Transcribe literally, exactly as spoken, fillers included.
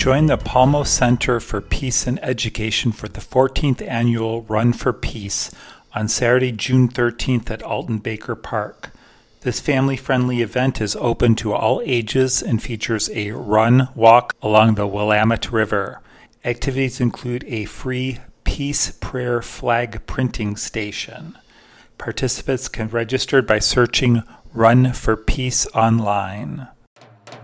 Join the Palmo Center for Peace and Education for the fourteenth Annual Run for Peace on Saturday, June thirteenth at Alton Baker Park. This family-friendly event is open to all ages and features a run walk along the Willamette River. Activities include a free Peace Prayer flag printing station. Participants can register by searching Run for Peace online.